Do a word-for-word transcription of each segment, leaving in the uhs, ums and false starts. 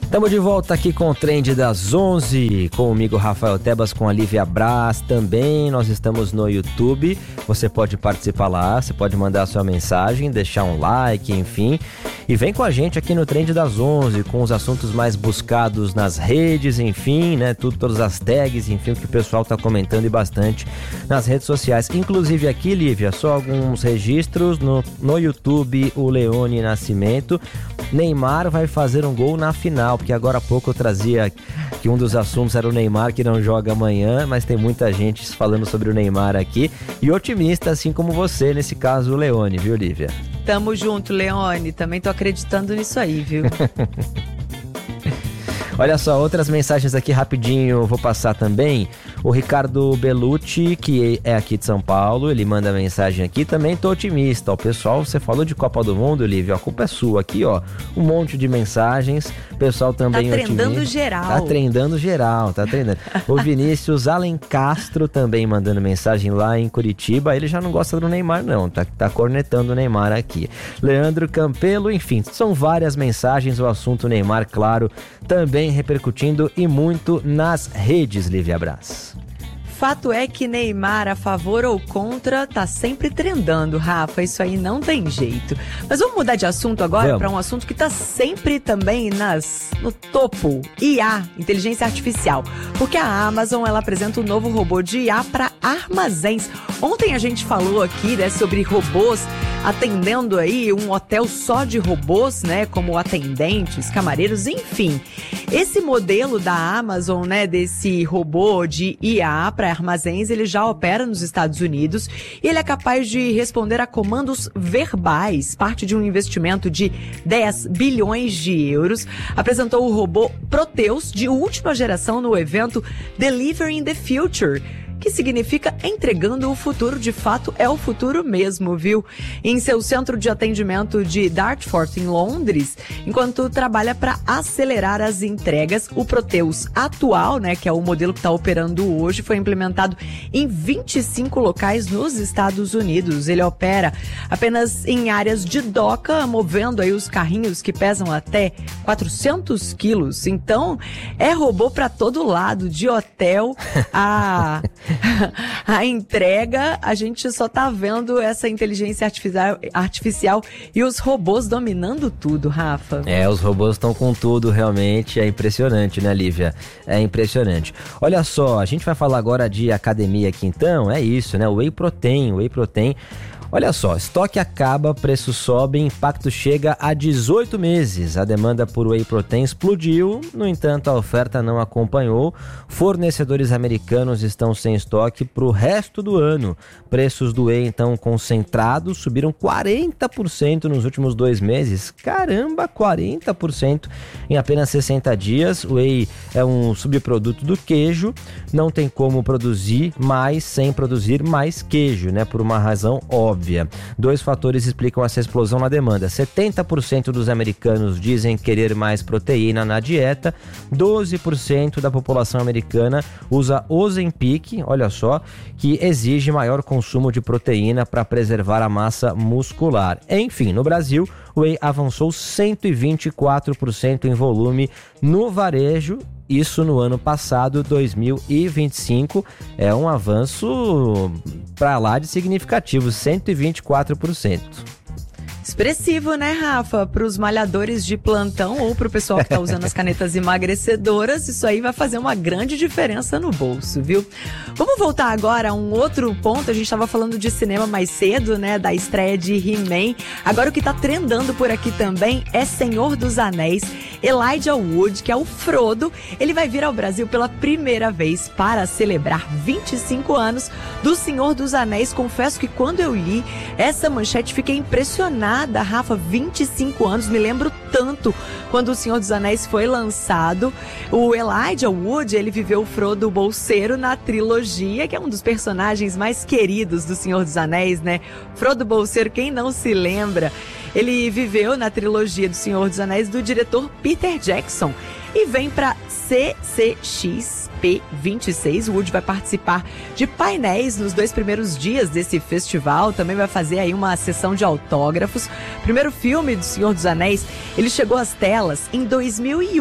Estamos de volta aqui com o Trend das onze, comigo Rafael Tebas, com a Lívia Braz também. Nós estamos no YouTube, você pode participar lá, você pode mandar a sua mensagem, deixar um like, enfim. E vem com a gente aqui no Trend das onze, com os assuntos mais buscados nas redes, enfim, né? Tudo, todas as tags, enfim, o que o pessoal tá comentando e bastante nas redes sociais. Inclusive aqui, Lívia, só alguns registros no, no YouTube, o Leone Nascimento. Neymar vai fazer um gol na final, porque agora há pouco eu trazia que um dos assuntos era o Neymar, que não joga amanhã, mas tem muita gente falando sobre o Neymar aqui, e otimista, assim como você, nesse caso o Leone, viu, Lívia? Tamo junto, Leone, também tô acreditando nisso aí, viu? Olha só, outras mensagens aqui rapidinho, vou passar também. O Ricardo Belucci, que é aqui de São Paulo, ele manda mensagem aqui, também tô otimista. Ó, pessoal, você falou de Copa do Mundo, Lívia, a culpa é sua aqui, ó. Um monte de mensagens, pessoal também otimista. Tá trendando geral. Tá trendando geral, tá trendando. O Vinícius Alencastro também mandando mensagem lá em Curitiba, ele já não gosta do Neymar não, tá, tá cornetando o Neymar aqui. Leandro Campelo, enfim, são várias mensagens, o assunto Neymar, claro, também repercutindo e muito nas redes, Lívia Braz. Fato é que Neymar, a favor ou contra, tá sempre trendando, Rafa, isso aí não tem jeito. Mas vamos mudar de assunto agora para um assunto que tá sempre também nas, no topo, I A, inteligência artificial. Porque a Amazon, ela apresenta um novo robô de I A para armazéns. Ontem a gente falou aqui, né, sobre robôs atendendo aí um hotel só de robôs, né, como atendentes, camareiros, enfim. Esse modelo da Amazon, né, desse robô de I A para armazéns, ele já opera nos Estados Unidos e ele é capaz de responder a comandos verbais, parte de um investimento de dez bilhões de euros. Apresentou o robô Proteus de última geração no evento Delivering the Future, que significa entregando o futuro. De fato, é o futuro mesmo, viu? Em seu centro de atendimento de Dartford, em Londres, enquanto trabalha para acelerar as entregas, o Proteus atual, né, que é o modelo que está operando hoje, foi implementado em vinte e cinco locais nos Estados Unidos. Ele opera apenas em áreas de doca, movendo aí os carrinhos que pesam até quatrocentos quilos. Então, é robô para todo lado, de hotel a... a entrega. A gente só tá vendo essa inteligência artificial, artificial e os robôs dominando tudo, Rafa. É, os robôs estão com tudo, realmente. É impressionante, né, Lívia? É impressionante. Olha só, a gente vai falar agora de academia aqui, então. É isso, né? Whey Protein, Whey Protein. Olha só, estoque acaba, preço sobe, impacto chega a dezoito meses. A demanda por Whey Protein explodiu, no entanto a oferta não acompanhou. Fornecedores americanos estão sem estoque para o resto do ano. Preços do Whey então concentrados subiram quarenta por cento nos últimos dois meses. Caramba, quarenta por cento em apenas sessenta dias. O Whey é um subproduto do queijo, não tem como produzir mais sem produzir mais queijo, né? Por uma razão óbvia. Dois fatores explicam essa explosão na demanda. setenta por cento dos americanos dizem querer mais proteína na dieta, doze por cento da população americana usa Ozempic, olha só, que exige maior consumo de proteína para preservar a massa muscular. Enfim, no Brasil, o Whey avançou cento e vinte e quatro por cento em volume no varejo. Isso no ano passado, dois mil e vinte e cinco, é um avanço para lá de significativo, cento e vinte e quatro por cento. Expressivo, né, Rafa? Para os malhadores de plantão ou para o pessoal que está usando as canetas emagrecedoras, isso aí vai fazer uma grande diferença no bolso, viu? Vamos voltar agora a um outro ponto. A gente estava falando de cinema mais cedo, né, da estreia de He-Man. Agora o que está trendando por aqui também é Senhor dos Anéis. Elijah Wood, que é o Frodo, ele vai vir ao Brasil pela primeira vez para celebrar vinte e cinco anos do Senhor dos Anéis. Confesso que quando eu li essa manchete fiquei impressionada. Rafa, vinte e cinco anos, me lembro tanto quando o Senhor dos Anéis foi lançado. O Elijah Wood, ele viveu o Frodo Bolseiro na trilogia, que é um dos personagens mais queridos do Senhor dos Anéis, né? Frodo Bolseiro, quem não se lembra? Ele viveu na trilogia do Senhor dos Anéis do diretor Peter Jackson e vem para C C X P vinte e seis. O Wood vai participar de painéis nos dois primeiros dias desse festival, também vai fazer aí uma sessão de autógrafos. O primeiro filme do Senhor dos Anéis, ele chegou às telas em dois mil e um,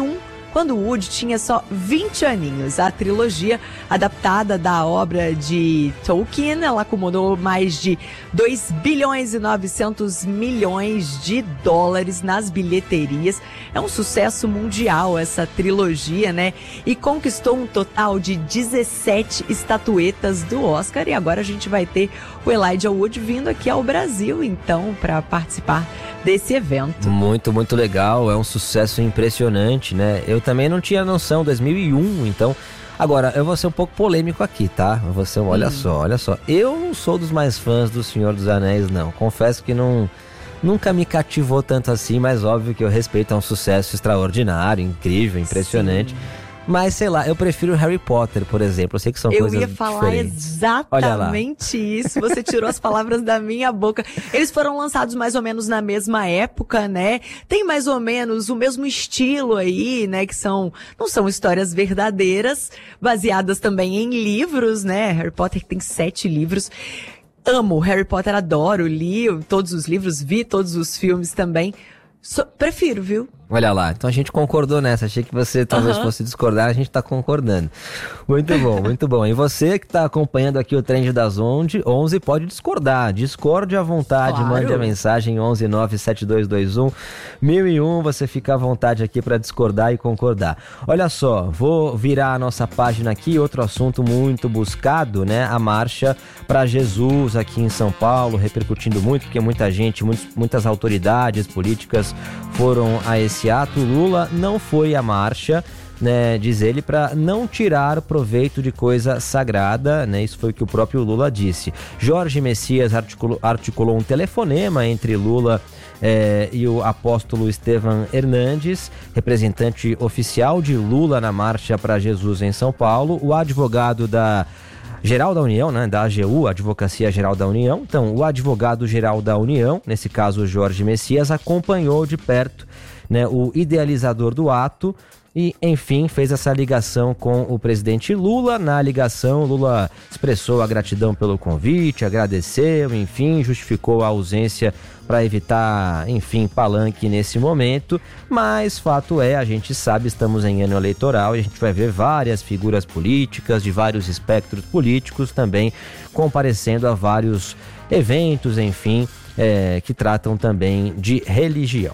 quando Woody tinha só vinte aninhos. A trilogia, adaptada da obra de Tolkien, ela acumulou mais de dois bilhões e novecentos milhões de dólares nas bilheterias. É um sucesso mundial essa trilogia, né? E conquistou um total de dezessete estatuetas do Oscar. E agora a gente vai ter o Elijah Wood vindo aqui ao Brasil, então, para participar desse evento. Muito, muito legal. É um sucesso impressionante, né? Eu também não tinha noção, dois mil e um, então... Agora, eu vou ser um pouco polêmico aqui, tá? Eu vou ser, olha hum. só, olha só. Eu não sou dos mais fãs do Senhor dos Anéis, não. Confesso que não... Nunca me cativou tanto assim, mas óbvio que eu respeito, é um sucesso extraordinário, incrível, impressionante. Sim. Mas, sei lá, eu prefiro Harry Potter, por exemplo. Eu sei que são eu coisas diferentes. Eu ia falar diferentes. exatamente isso. Você tirou as palavras da minha boca. Eles foram lançados mais ou menos na mesma época, né? Tem mais ou menos o mesmo estilo aí, né? Que são, não são histórias verdadeiras, baseadas também em livros, né? Harry Potter tem sete livros. Amo Harry Potter, adoro, li todos os livros, vi todos os filmes também. So, prefiro, viu? Olha lá, então a gente concordou nessa. Achei que você talvez uhum. fosse discordar, a gente tá concordando. Muito bom, muito bom. E você que tá acompanhando aqui o Trend das onze, pode discordar. Discorde à vontade, claro. Mande a mensagem onze nove sete dois dois um mil e um. Você fica à vontade aqui para discordar e concordar. Olha só, vou virar a nossa página aqui. Outro assunto muito buscado, né? A marcha para Jesus aqui em São Paulo, repercutindo muito, porque muita gente, muitos, muitas autoridades políticas foram a esse ato. Lula não foi à marcha, né, diz ele, para não tirar proveito de coisa sagrada, né? Isso foi o que o próprio Lula disse. Jorge Messias articulou, articulou um telefonema entre Lula eh, e o apóstolo Estevam Hernandes, representante oficial de Lula na marcha para Jesus em São Paulo. O advogado da Geral da União, né, da A G U, Advocacia Geral da União. Então, o advogado geral da União, nesse caso Jorge Messias, acompanhou de perto, né, o idealizador do ato e, enfim, fez essa ligação com o presidente Lula. Na ligação, Lula expressou a gratidão pelo convite, agradeceu, enfim, justificou a ausência para evitar, enfim, palanque nesse momento, mas fato é, a gente sabe, estamos em ano eleitoral e a gente vai ver várias figuras políticas de vários espectros políticos também comparecendo a vários eventos, enfim, é, que tratam também de religião.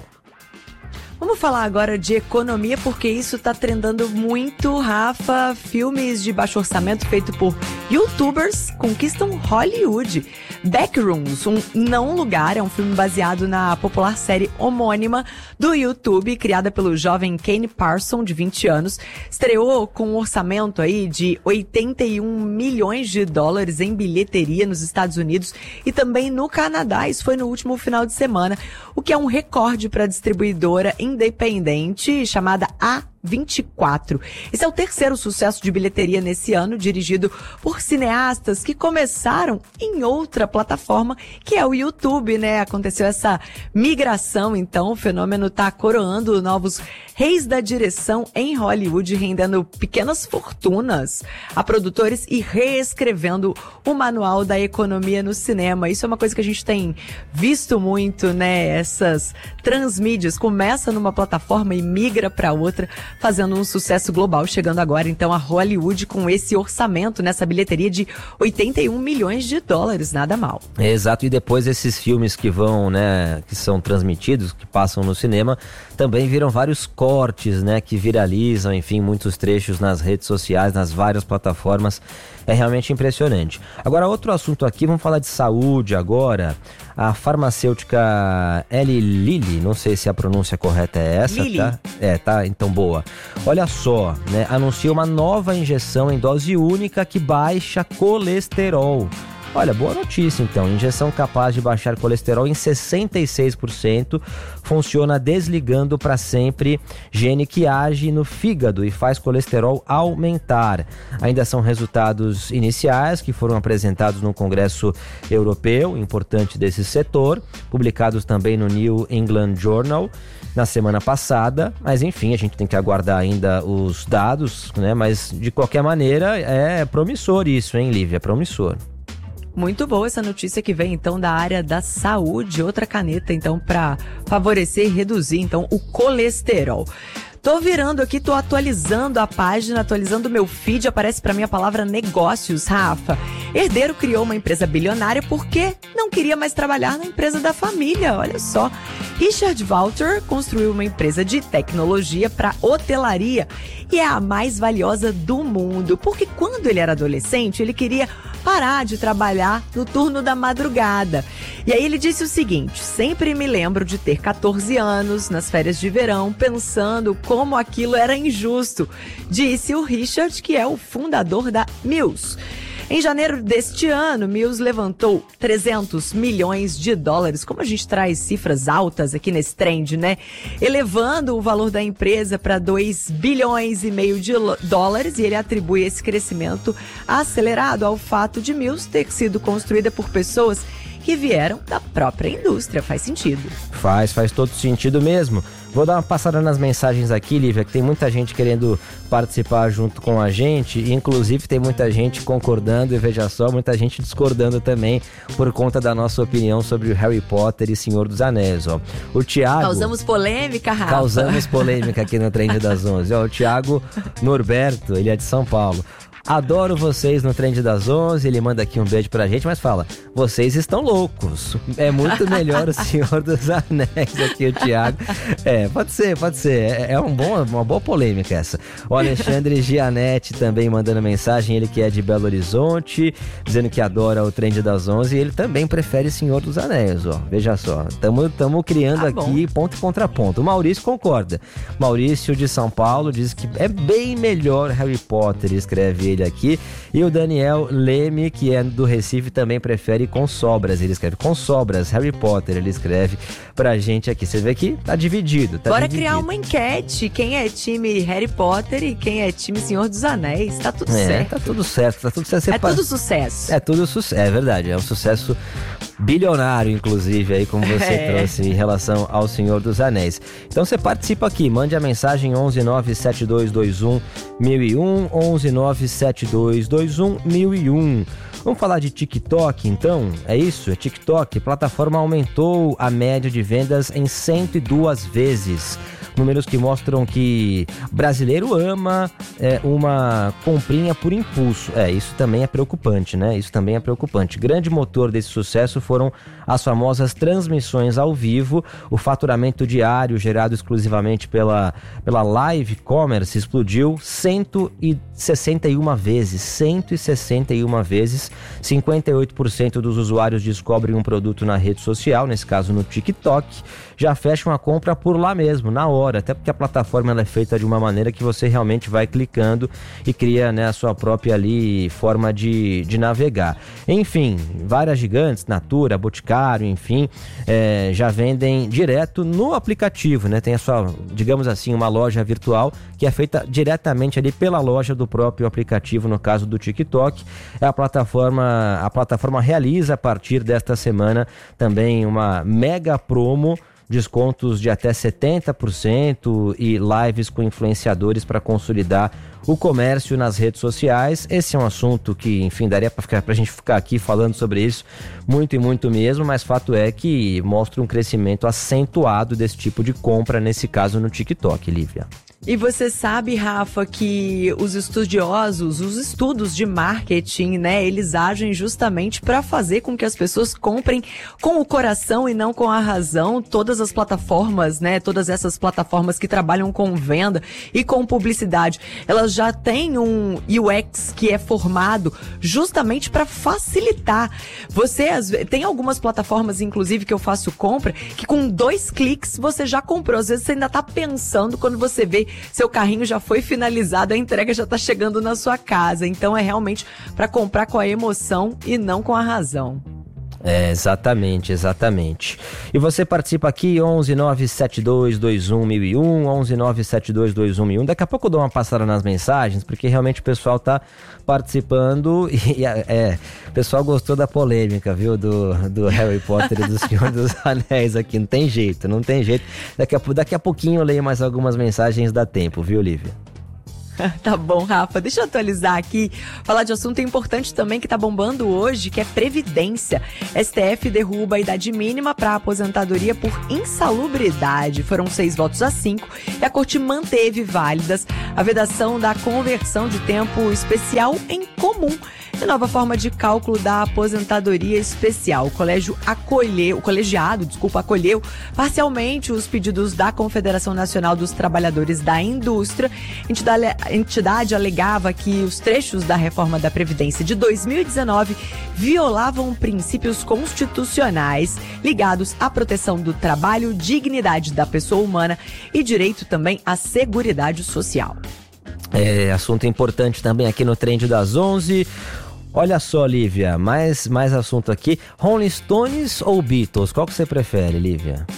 Vamos falar agora de economia, porque isso tá trendando muito, Rafa. Filmes de baixo orçamento feitos por youtubers conquistam Hollywood. Backrooms, um não lugar, é um filme baseado na popular série homônima do YouTube, criada pelo jovem Kane Parson, de vinte anos. Estreou com um orçamento aí de oitenta e um milhões de dólares em bilheteria nos Estados Unidos e também no Canadá. Isso foi no último final de semana, o que é um recorde para a distribuidora independente chamada A vinte e quatro. Esse é o terceiro sucesso de bilheteria nesse ano, dirigido por cineastas que começaram em outra plataforma, que é o YouTube, né? Aconteceu essa migração, então o fenômeno tá coroando novos reis da direção em Hollywood, rendendo pequenas fortunas a produtores e reescrevendo o manual da economia no cinema. Isso é uma coisa que a gente tem visto muito, né? Essas transmídias, começa numa plataforma e migra para outra, fazendo um sucesso global, chegando agora então a Hollywood com esse orçamento, nessa bilheteria de oitenta e um milhões de dólares, nada mal. Exato, e depois esses filmes que vão, né, que são transmitidos, que passam no cinema, também viram vários cortes, né, que viralizam, enfim, muitos trechos nas redes sociais, nas várias plataformas. É realmente impressionante. Agora, outro assunto aqui, vamos falar de saúde agora. A farmacêutica Eli Lilly, não sei se a pronúncia correta é essa, Lilly. Tá? É, tá? Então, boa. Olha só, né? Anuncia uma nova injeção em dose única que baixa colesterol. Olha, boa notícia então, injeção capaz de baixar colesterol em sessenta e seis por cento, funciona desligando para sempre gene que age no fígado e faz colesterol aumentar. Ainda são resultados iniciais que foram apresentados no Congresso Europeu, importante desse setor, publicados também no New England Journal na semana passada, mas enfim, a gente tem que aguardar ainda os dados, né? Mas de qualquer maneira é promissor isso, hein, Lívia? É promissor. Muito boa essa notícia que vem então da área da saúde, outra caneta então para favorecer e reduzir então o colesterol. Tô virando aqui, tô atualizando a página, atualizando o meu feed, aparece pra mim a palavra negócios, Rafa. Herdeiro criou uma empresa bilionária porque não queria mais trabalhar na empresa da família, olha só. Richard Walter construiu uma empresa de tecnologia para hotelaria e é a mais valiosa do mundo, porque quando ele era adolescente, ele queria parar de trabalhar no turno da madrugada. E aí ele disse o seguinte: sempre me lembro de ter catorze anos, nas férias de verão, pensando como aquilo era injusto, disse o Richard, que é o fundador da Mills. Em janeiro deste ano, Mills levantou trezentos milhões de dólares, como a gente traz cifras altas aqui nesse trend, né? Elevando o valor da empresa para dois bilhões e meio de dólares, e ele atribui esse crescimento acelerado ao fato de Mills ter sido construída por pessoas que vieram da própria indústria. Faz sentido. Faz, faz todo sentido mesmo. Vou dar uma passada nas mensagens aqui, Lívia, que tem muita gente querendo participar junto com a gente, e inclusive tem muita gente concordando e, veja só, muita gente discordando também por conta da nossa opinião sobre o Harry Potter e Senhor dos Anéis, ó. O Thiago... Causamos polêmica, Rafa. Causamos polêmica aqui no Trend das onze. Ó, o Thiago Norberto, ele é de São Paulo. Adoro vocês no Trend das onze, ele manda aqui um beijo pra gente, mas fala, vocês estão loucos, é muito melhor o Senhor dos Anéis aqui, o Thiago. É, pode ser, pode ser, é, é um bom, uma boa polêmica essa. O Alexandre Gianetti também mandando mensagem, ele que é de Belo Horizonte, dizendo que adora o Trend das onze, e ele também prefere Senhor dos Anéis, ó, veja só, estamos criando tá aqui ponto e contraponto. O Maurício concorda, Maurício de São Paulo diz que é bem melhor Harry Potter, escreve ele aqui, e o Daniel Leme, que é do Recife, também prefere com sobras, ele escreve com sobras, Harry Potter, ele escreve pra gente aqui, você vê que tá dividido, tá Bora dividido. Criar uma enquete, quem é time Harry Potter e quem é time Senhor dos Anéis, tá tudo é, certo. tá tudo certo, tá tudo certo. É tudo sucesso. É tudo sucesso, é verdade, é um sucesso bilionário, inclusive, aí como você é. trouxe em relação ao Senhor dos Anéis. Então você participa aqui, mande a mensagem onze nove sete dois dois um mil e um, onze nove sete dois dois um mil e um. Vamos falar de TikTok, então? É isso, é TikTok. A plataforma aumentou a média de vendas em cento e duas vezes. Números que mostram que brasileiro ama é, uma comprinha por impulso. É, isso também é preocupante, né? Isso também é preocupante. Grande motor desse sucesso foram as famosas transmissões ao vivo. O faturamento diário gerado exclusivamente pela, pela live commerce explodiu cento e sessenta e uma vezes. cento e sessenta e uma vezes. cinquenta e oito por cento dos usuários descobrem um produto na rede social, nesse caso no TikTok, já fecham a compra por lá mesmo, na hora, até porque a plataforma ela é feita de uma maneira que você realmente vai clicando e cria, né, a sua própria ali forma de, de navegar. Enfim, várias gigantes, Natura, Boticário, enfim, é, já vendem direto no aplicativo, né? Tem a sua, digamos assim, uma loja virtual que é feita diretamente ali pela loja do próprio aplicativo, no caso do TikTok. A plataforma, a plataforma realiza a partir desta semana também uma mega promo, descontos de até setenta por cento e lives com influenciadores para consolidar o comércio nas redes sociais. Esse é um assunto que, enfim, daria para a gente ficar aqui falando sobre isso muito e muito mesmo, mas fato é que mostra um crescimento acentuado desse tipo de compra, nesse caso no TikTok, Lívia. E você sabe, Rafa, que os estudiosos, os estudos de marketing, né, eles agem justamente para fazer com que as pessoas comprem com o coração e não com a razão. Todas as plataformas, né, todas essas plataformas que trabalham com venda e com publicidade, elas já têm um U X que é formado justamente para facilitar. Você tem algumas plataformas, inclusive, que eu faço compra, que com dois cliques você já comprou. Às vezes você ainda tá pensando, quando você vê, seu carrinho já foi finalizado, a entrega já tá chegando na sua casa. Então é realmente para comprar com a emoção e não com a razão. É, exatamente, exatamente. E você participa aqui, onze nove sete dois dois um mil e um, onze nove sete dois dois um mil e um. Daqui a pouco eu dou uma passada nas mensagens, porque realmente o pessoal tá participando e é, o pessoal gostou da polêmica, viu, do, do Harry Potter e do Senhor dos Anéis aqui. Não tem jeito, não tem jeito. Daqui a, daqui a pouquinho eu leio mais algumas mensagens, dá tempo, viu, Lívia? Tá bom, Rafa. Deixa eu atualizar aqui, falar de assunto importante também que tá bombando hoje, que é Previdência. S T F derruba a idade mínima para aposentadoria por insalubridade. Foram seis votos a cinco e a corte manteve válidas a vedação da conversão de tempo especial em comum. E nova forma de cálculo da aposentadoria especial. O colégio acolheu, o colegiado, desculpa, acolheu parcialmente os pedidos da Confederação Nacional dos Trabalhadores da Indústria. A entidade alegava que os trechos da reforma da Previdência de dois mil e dezenove violavam princípios constitucionais ligados à proteção do trabalho, dignidade da pessoa humana e direito também à seguridade social. É, assunto importante também aqui no Trend das onze. Olha só, Lívia, mais, mais assunto aqui. Rolling Stones ou Beatles? Qual que você prefere, Lívia?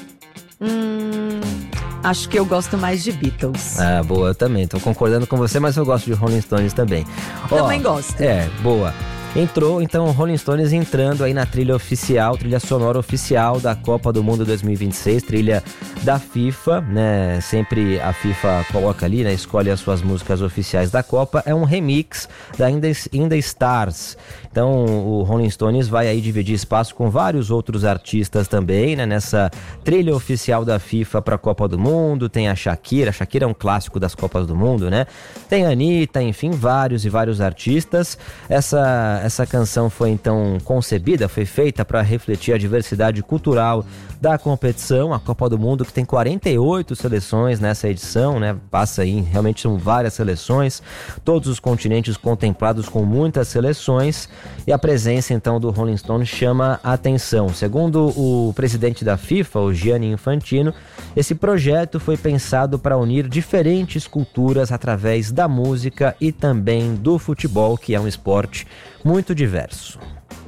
Hum, acho que eu gosto mais de Beatles. Ah, boa, eu também. Tô concordando com você, mas eu gosto de Rolling Stones também. Também Ó, gosto. É, boa. Entrou, então, o Rolling Stones entrando aí na trilha oficial, trilha sonora oficial da Copa do Mundo dois mil e vinte e seis, trilha da FIFA, né? Sempre a FIFA coloca ali, né? Escolhe as suas músicas oficiais da Copa. É um remix da In The, In The Stars. Então, o Rolling Stones vai aí dividir espaço com vários outros artistas também, né? Nessa trilha oficial da FIFA para a Copa do Mundo. Tem a Shakira. A Shakira é um clássico das Copas do Mundo, né? Tem a Anitta, enfim, vários e vários artistas. Essa Essa canção foi então concebida, foi feita para refletir a diversidade cultural da competição, a Copa do Mundo, que tem quarenta e oito seleções nessa edição, né? Passa aí, realmente são várias seleções, todos os continentes contemplados com muitas seleções, e a presença então do Rolling Stone chama a atenção. Segundo o presidente da FIFA, o Gianni Infantino, esse projeto foi pensado para unir diferentes culturas através da música e também do futebol, que é um esporte muito diverso.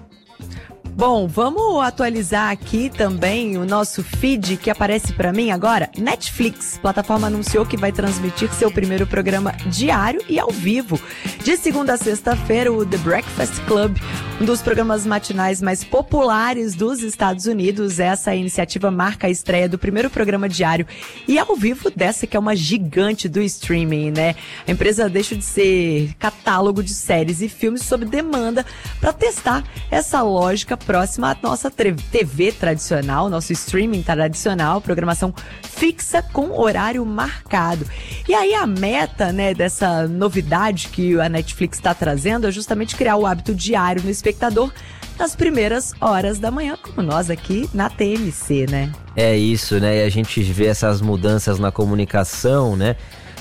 Bom, vamos atualizar aqui também o nosso feed que aparece para mim agora. Netflix, plataforma anunciou que vai transmitir seu primeiro programa diário e ao vivo. De segunda a sexta-feira, o The Breakfast Club, um dos programas matinais mais populares dos Estados Unidos. Essa iniciativa marca a estreia do primeiro programa diário e ao vivo dessa que é uma gigante do streaming, né? A empresa deixa de ser catálogo de séries e filmes sob demanda para testar essa lógica próxima à nossa T V tradicional, nosso streaming tradicional, programação fixa com horário marcado. E aí a meta, né, dessa novidade que a Netflix está trazendo é justamente criar o hábito diário no espectador nas primeiras horas da manhã, como nós aqui na T M C, né? É isso, né? E a gente vê essas mudanças na comunicação, né?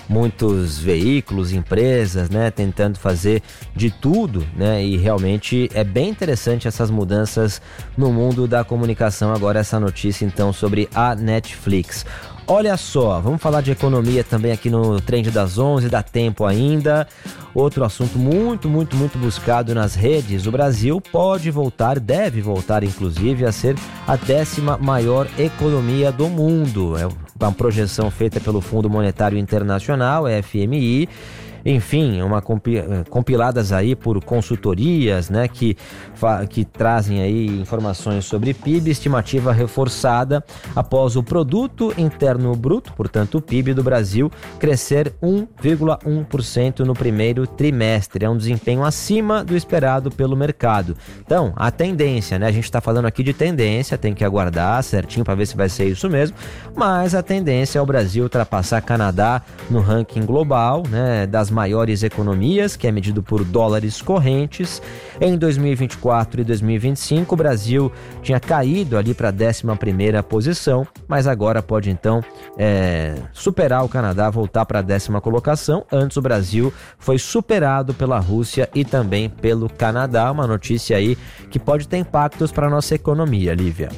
Muitos veículos, empresas, né, tentando fazer de tudo, né, e realmente é bem interessante essas mudanças no mundo da comunicação. Agora essa notícia então sobre a Netflix. Olha só, vamos falar de economia também aqui no Trend das onze, dá tempo ainda. Outro assunto muito, muito, muito buscado nas redes. O Brasil pode voltar, deve voltar inclusive, a ser a décima maior economia do mundo. É uma projeção feita pelo Fundo Monetário Internacional, F M I. Enfim, uma compi- compiladas aí por consultorias, né, que, fa- que trazem aí informações sobre P I B, estimativa reforçada após o Produto Interno Bruto, portanto o P I B do Brasil, crescer um vírgula um por cento no primeiro trimestre. É um desempenho acima do esperado pelo mercado. Então, a tendência, né, a gente está falando aqui de tendência, tem que aguardar certinho para ver se vai ser isso mesmo, mas a tendência é o Brasil ultrapassar Canadá no ranking global, né, das maiores economias, que é medido por dólares correntes. Em dois mil e vinte e quatro e dois mil e vinte e cinco, o Brasil tinha caído ali para a décima primeira posição, mas agora pode então é, superar o Canadá, voltar para a décima colocação. Antes o Brasil foi superado pela Rússia e também pelo Canadá. Uma notícia aí que pode ter impactos para a nossa economia, Lívia.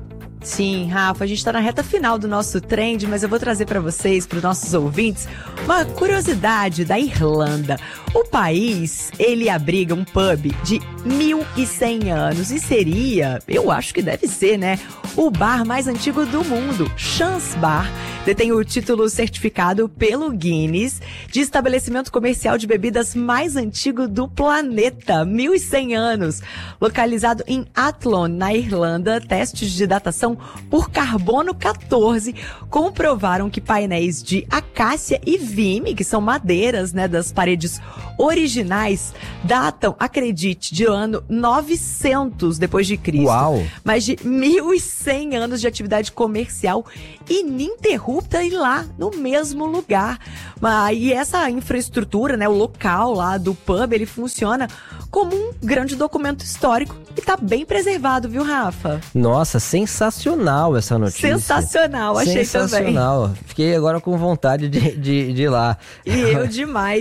Sim, Rafa, a gente está na reta final do nosso trend, mas eu vou trazer para vocês, para os nossos ouvintes, uma curiosidade da Irlanda. O país, ele abriga um pub de mil e cem anos e seria, eu acho que deve ser, né, o bar mais antigo do mundo. Chance Bar detém o título certificado pelo Guinness de estabelecimento comercial de bebidas mais antigo do planeta, mil e cem anos. Localizado em Athlone, na Irlanda, testes de datação por carbono quatorze comprovaram que painéis de acácia e vime, que são madeiras, né, das paredes originais, datam, acredite, de ano novecentos depois de Cristo. Uau! Mais de mil e cem anos de atividade comercial ininterrupta e lá no mesmo lugar. E essa infraestrutura, né, o local lá do pub, ele funciona como um grande documento histórico e tá bem preservado, viu, Rafa? Nossa, sensacional essa notícia. Sensacional, achei sensacional. também. Sensacional. Fiquei agora com vontade de, de, de ir lá. E eu demais.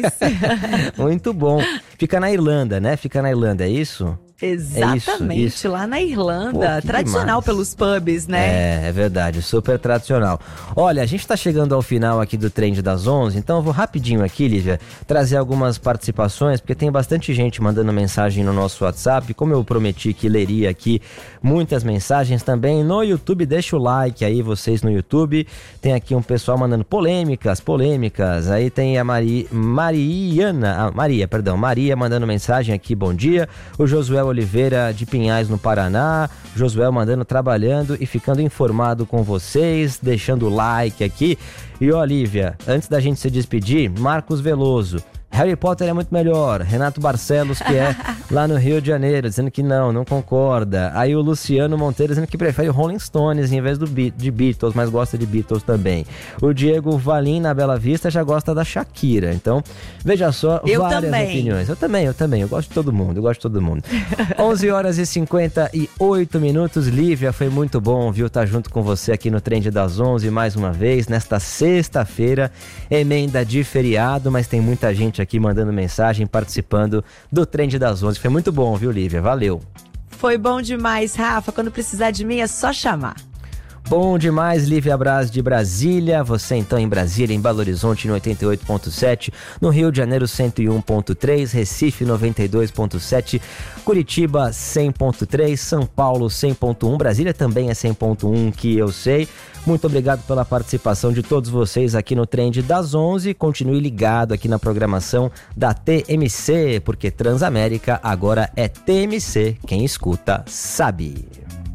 Muito bom. Fica na Irlanda, né? Fica na Irlanda, é isso? Exatamente, é isso, isso. Lá na Irlanda, pô, tradicional demais. Pelos pubs, né? É, é verdade, super tradicional. Olha, a gente tá chegando ao final aqui do Trend das onze, então eu vou rapidinho aqui, Lívia, trazer algumas participações, porque tem bastante gente mandando mensagem no nosso WhatsApp, como eu prometi que leria aqui muitas mensagens também no YouTube. Deixa o like aí, vocês no YouTube. Tem aqui um pessoal mandando polêmicas, polêmicas. Aí tem a Mari, Mariana, ah, Maria, perdão, Maria mandando mensagem aqui, bom dia. O Josué Oliveira de Pinhais, no Paraná. Josué mandando, trabalhando e ficando informado com vocês, deixando o like aqui. E ó, Lívia, antes da gente se despedir, Marcos Veloso. Harry Potter é muito melhor. Renato Barcelos, que é lá no Rio de Janeiro, dizendo que não, não concorda. Aí o Luciano Monteiro dizendo que prefere Rolling Stones em vez do Be- de Beatles, mas gosta de Beatles também. O Diego Valim, na Bela Vista, já gosta da Shakira. Então, veja só, eu várias também. opiniões. Eu também, eu também. Eu gosto de todo mundo, eu gosto de todo mundo. onze horas e cinquenta e oito minutos. Lívia, foi muito bom, viu? Tá junto com você aqui no Trend das onze mais uma vez, nesta sexta-feira, emenda de feriado, mas tem muita gente aqui aqui mandando mensagem, participando do Trend das onze. Foi muito bom, viu, Lívia? Valeu. Foi bom demais, Rafa. Quando precisar de mim é só chamar. Bom demais, Lívia Braz de Brasília. Você então em Brasília, em Belo Horizonte no oitenta e oito ponto sete, no Rio de Janeiro cento e um ponto três, Recife noventa e dois ponto sete, Curitiba cem ponto três, São Paulo cem ponto um, Brasília também é cem ponto um, que eu sei. Muito obrigado pela participação de todos vocês aqui no Trend das onze. Continue ligado aqui na programação da T M C, porque Transamérica agora é T M C. Quem escuta sabe.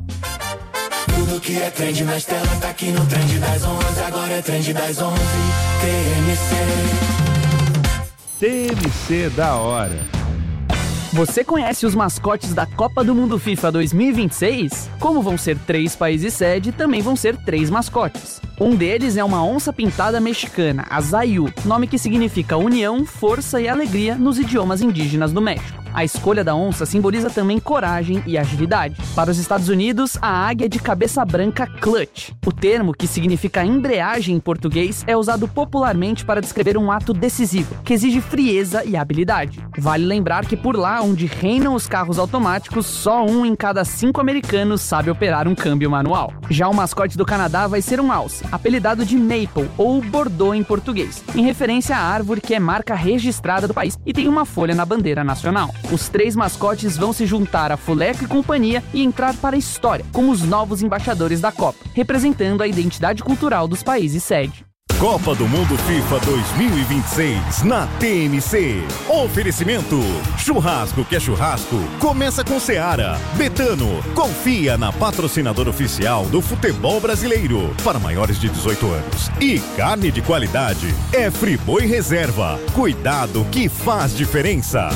Tudo que é trend nas telas tá aqui no Trend das onze. Agora é Trend das onze. T M C. T M C da hora. Você conhece os mascotes da Copa do Mundo FIFA dois mil e vinte e seis? Como vão ser três países sede, também vão ser três mascotes. Um deles é uma onça pintada mexicana, a Zayu, nome que significa união, força e alegria nos idiomas indígenas do México. A escolha da onça simboliza também coragem e agilidade. Para os Estados Unidos, a águia é de cabeça branca clutch. O termo, que significa embreagem em português, é usado popularmente para descrever um ato decisivo, que exige frieza e habilidade. Vale lembrar que por lá, onde reinam os carros automáticos, só um em cada cinco americanos sabe operar um câmbio manual. Já o mascote do Canadá vai ser um alce, apelidado de Maple, ou Bordeaux em português, em referência à árvore que é marca registrada do país e tem uma folha na bandeira nacional. Os três mascotes vão se juntar a Fuleco e companhia e entrar para a história como os novos embaixadores da Copa, representando a identidade cultural dos países sede. Copa do Mundo FIFA dois mil e vinte e seis na T M C. Oferecimento: churrasco que é churrasco, começa com Seara. Betano, confia na patrocinadora oficial do futebol brasileiro para maiores de dezoito anos. E carne de qualidade é Friboi Reserva. Cuidado que faz diferença.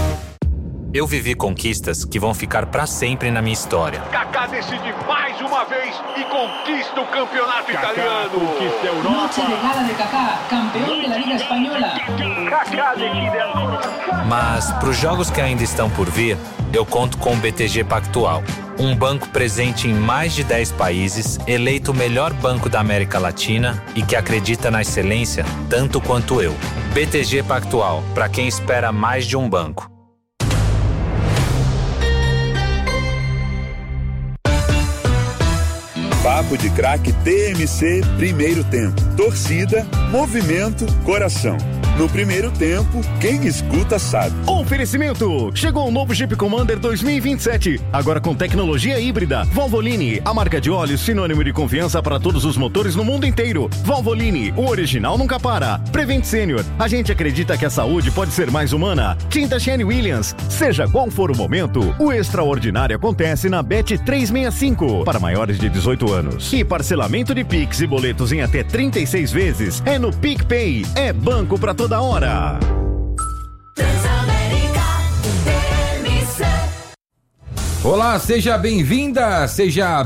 Eu vivi conquistas que vão ficar pra sempre na minha história. Kaká decide mais uma vez e conquista o campeonato Kaká italiano. Conquista a Europa. Noche de gala de Kaká, campeão da Liga Espanhola. Kaká decide a... Mas pros jogos que ainda estão por vir, eu conto com o B T G Pactual. Um banco presente em mais de dez países, eleito o melhor banco da América Latina e que acredita na excelência tanto quanto eu. B T G Pactual, pra quem espera mais de um banco. Papo de Craque T M C, primeiro tempo. Torcida, movimento, coração. No primeiro tempo, quem escuta sabe. Oferecimento! Chegou o novo Jeep Commander dois mil e vinte e sete. Agora com tecnologia híbrida. Valvoline, a marca de óleo sinônimo de confiança para todos os motores no mundo inteiro. Valvoline, o original nunca para. Prevent Senior, a gente acredita que a saúde pode ser mais humana. Tinta Shane Williams, seja qual for o momento, o extraordinário acontece na Bet trezentos e sessenta e cinco. Para maiores de dezoito anos. E parcelamento de Pix e boletos em até trinta e seis vezes é no PicPay. É banco pra toda hora. Olá, seja bem-vinda, seja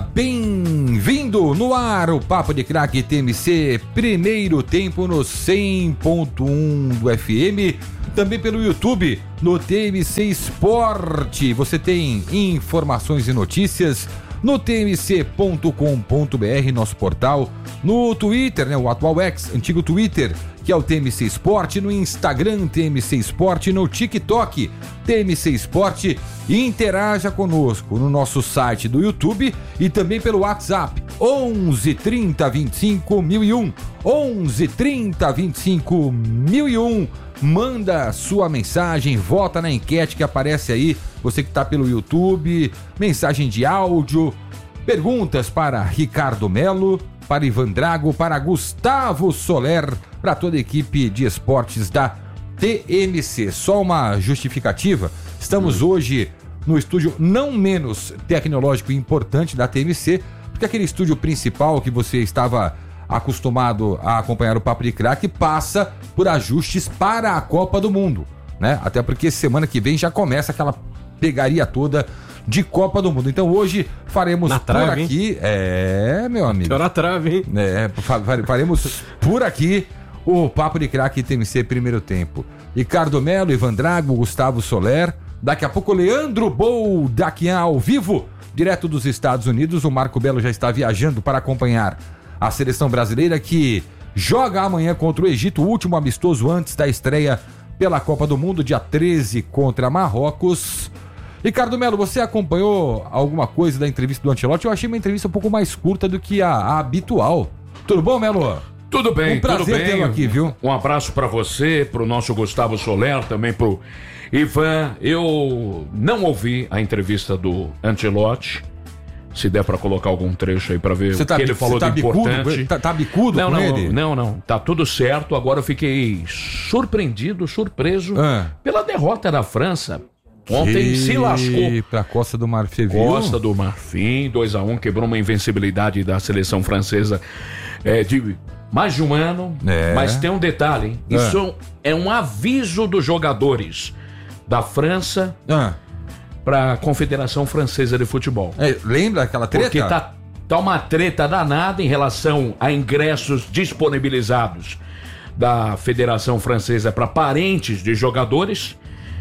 bem-vindo no ar, o Papo de Craque T M C, primeiro tempo no cem ponto um do F M, também pelo YouTube, no T M C Esporte. Você tem informações e notícias no T M C ponto com ponto B R, nosso portal, no Twitter, né, o atual X, antigo Twitter, que é o T M C Esporte, no Instagram T M C Esporte, no TikTok T M C Esporte, e interaja conosco no nosso site do YouTube e também pelo WhatsApp onze, trinta, vinte e cinco, mil e um, onze, trinta, vinte e cinco, mil e um. Manda sua mensagem, vota na enquete que aparece aí, você que está pelo YouTube, mensagem de áudio, perguntas para Ricardo Melo, para Ivan Drago, para Gustavo Soler, para toda a equipe de esportes da T M C. Só uma justificativa, estamos hoje no estúdio não menos tecnológico e importante da T M C, porque aquele estúdio principal que você estava acostumado a acompanhar o Papo de Craque passa por ajustes para a Copa do Mundo, né? Até porque semana que vem já começa aquela pegaria toda de Copa do Mundo. Então hoje faremos na trave, por aqui... Hein? É, meu amigo. Na trave, hein? É, faremos por aqui o Papo de Craque T M C primeiro tempo. Ricardo Melo, Ivan Drago, Gustavo Soler, daqui a pouco Leandro Boldaquian ao vivo, direto dos Estados Unidos. O Marco Belo já está viajando para acompanhar a seleção brasileira que joga amanhã contra o Egito, o último amistoso antes da estreia pela Copa do Mundo, dia treze contra Marrocos. Ricardo Melo, você acompanhou alguma coisa da entrevista do Ancelotti? Eu achei uma entrevista um pouco mais curta do que a, a habitual. Tudo bom, Melo? Tudo bem, um prazer tudo bem. tê-lo aqui, viu? Um abraço pra você, pro nosso Gustavo Soler, também pro Ivan. Eu não ouvi a entrevista do Ancelotti. Se der pra colocar algum trecho aí pra ver você o tá, que ele falou tá de importante. Bicudo, tá, tá bicudo não, com não, ele? Não, não, tá tudo certo. Agora eu fiquei surpreendido, surpreso ah. pela derrota da França. Ontem que... se lascou. Pra Costa do Marfim, viu? Costa do Marfim, dois a um, quebrou uma invencibilidade da seleção francesa é, de mais de um ano. É. Mas tem um detalhe, hein? É. Isso é um aviso dos jogadores da França é. para a Confederação Francesa de Futebol. É, lembra aquela treta? Porque tá, tá uma treta danada em relação a ingressos disponibilizados da Federação Francesa para parentes de jogadores.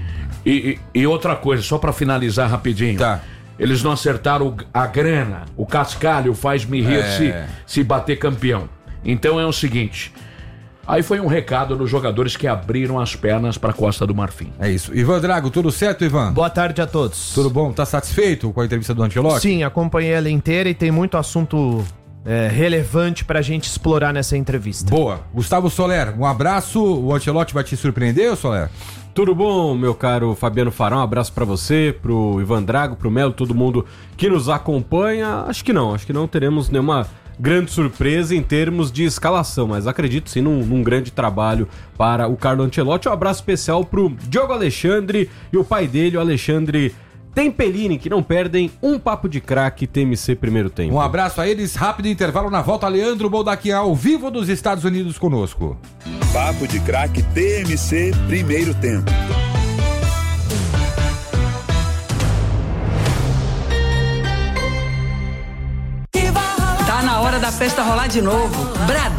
E, e, e outra coisa, só para finalizar rapidinho. Tá. Eles não acertaram a grana. O cascalho faz-me rir é. se, se bater campeão. Então é o seguinte... Aí foi um recado dos jogadores que abriram as pernas para a Costa do Marfim. É isso. Ivan Drago, tudo certo, Ivan? Boa tarde a todos. Tudo bom? Tá satisfeito com a entrevista do Ancelotti? Sim, acompanhei ela inteira e tem muito assunto é, relevante pra gente explorar nessa entrevista. Boa. Gustavo Soler, um abraço. O Ancelotti vai te surpreender, Soler? Tudo bom, meu caro Fabiano Farão? Um abraço pra você, pro Ivan Drago, pro Melo, todo mundo que nos acompanha. Acho que não, acho que não teremos nenhuma grande surpresa em termos de escalação, mas acredito sim num, num grande trabalho para o Carlo Ancelotti. Um abraço especial pro Diogo Alexandre e o pai dele, o Alexandre Tempelini, que não perdem um Papo de Craque T M C primeiro tempo. Um abraço a eles, rápido intervalo na volta, Leandro Boldaquian ao vivo dos Estados Unidos conosco. Papo de Craque T M C primeiro tempo. Tá na hora da festa rolar de novo. Brad